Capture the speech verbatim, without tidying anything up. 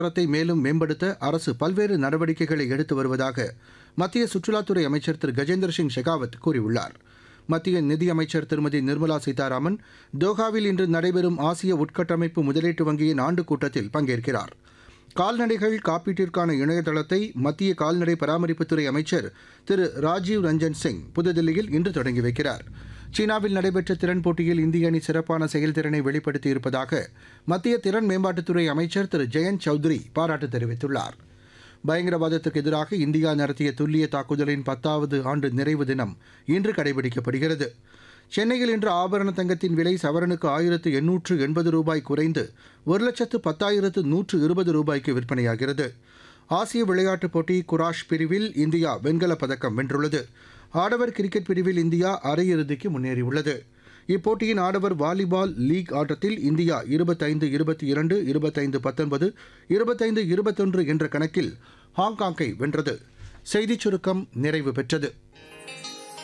தரத்தை மேலும் மேம்படுத்த அரசு பல்வேறு நடவடிக்கைகளை எடுத்து வருவதாக மத்திய சுற்றுலாத்துறை அமைச்சர் திரு கஜேந்திர சிங் ஷெகாவத் கூறியுள்ளார். மத்திய நிதியமைச்சர் திருமதி நிர்மலா சீதாராமன் தோஹாவில் இன்று நடைபெறும் ஆசிய உட்கட்டமைப்பு முதலீட்டு வங்கியின் ஆண்டு கூட்டத்தில் பங்கேற்கிறார். கால்நடைகள் காப்பீட்டிற்கான இணையதளத்தை மத்திய கால்நடை பராமரிப்புத்துறை அமைச்சர் திரு ராஜீவ் ரஞ்சன் சிங் புதுதில்லியில் இன்று தொடங்கி வைக்கிறார். சீனாவில் நடைபெற்ற திறன் போட்டியில் இந்திய அணி சிறப்பான செயல்திறனை வெளிப்படுத்தியிருப்பதாக மத்திய திறன் மேம்பாட்டுத்துறை அமைச்சர் திரு ஜெயந்த் சௌத்ரி பாராட்டு தெரிவித்துள்ளார். பயங்கரவாதத்துக்கு எதிராக இந்தியா நடத்திய துல்லிய தாக்குதலின் பத்தாவது ஆண்டு நிறைவு தினம் இன்று கடைபிடிக்கப்படுகிறது. சென்னையில் இன்று ஆபரண தங்கத்தின் விலை சவரனுக்கு ஆயிரத்து எண்ணூற்று எண்பது ரூபாய் குறைந்து ஒரு லட்சத்து பத்தாயிரத்து நூற்று இருபது ரூபாய்க்கு விற்பனையாகிறது. ஆசிய விளையாட்டுப் போட்டி குராஷ் பிரிவில் இந்தியா வெண்கலப் பதக்கம் வென்றுள்ளது. ஆடவர் கிரிக்கெட் பிரிவில் இந்தியா அரையிறுதிக்கு முன்னேறியுள்ளது. இப்போட்டியின் ஆடவர் வாலிபால் லீக் ஆட்டத்தில் இந்தியா இருபத்தைந்து இருபத்தி இரண்டு இருபத்தைந்து பத்தொன்பது இருபத்தைந்து இருபத்தொன்று என்ற கணக்கில் ஹாங்காங்கை வென்றது. செய்திச் சுருக்கம் நிறைவு பெற்றது.